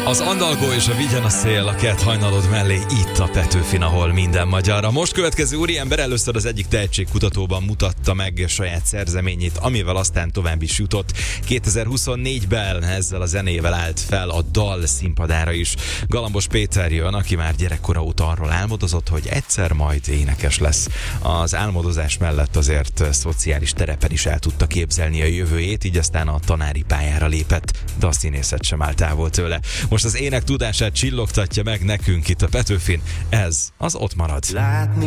Az Andalgó és a Vigyen a szél a kert hajnalod mellé, itt a Petőfin, ahol minden magyar. A most következő úriember először az egyik tehetségkutatóban mutatta meg saját szerzeményét, amivel aztán tovább is jutott. 2024-ben ezzel a zenével állt fel a dal színpadára is. Galambos Péter jön, aki már gyerekkora óta arról álmodozott, hogy egyszer majd énekes lesz. Az álmodozás mellett azért szociális terepen is el tudta képzelni a jövőjét, így aztán a tanári pályára lépett, de a színészet sem áll távol tőle. Most az ének tudását csillogtatja meg nekünk itt a Petőfin, ez az Ott marad. Látni